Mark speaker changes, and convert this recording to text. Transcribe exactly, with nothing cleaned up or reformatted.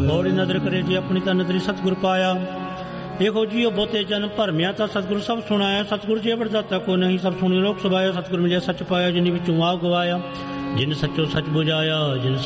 Speaker 1: ਬੋੜੀ ਨਦਰ ਕਰੇ ਜੀ ਆਪਣੀ ਤਾਂ ਨਦਰੀ ਸਤਿਗੁਰ ਪਾਇਆ। ਦੇਖੋ ਜੀ ਉਹ ਬਹੁਤੇ ਜਨ ਭਰਮਿਆ ਤਾਂ ਸਤਿਗੁਰ ਸਭ ਸੁਣਾਇਆ। ਸਤਿਗੁਰ ਜੀ ਵਰਦਾਤਾ ਕੋ ਨਹੀਂ ਸਭ ਸੁਣੀ ਲੋਕ ਸੁਭਾਇਆ। ਸਤਿਗੁਰ ਮਿਲਿਆ ਸੱਚ ਪਾਇਆ ਜਿਨੀ ਵਿੱਚੋਂ ਆਪ ਗਵਾਇਆ। ਜਿਨ ਸੱਚੋ ਸੱਚ ਬੁਝਾਇਆ ਜਿਨ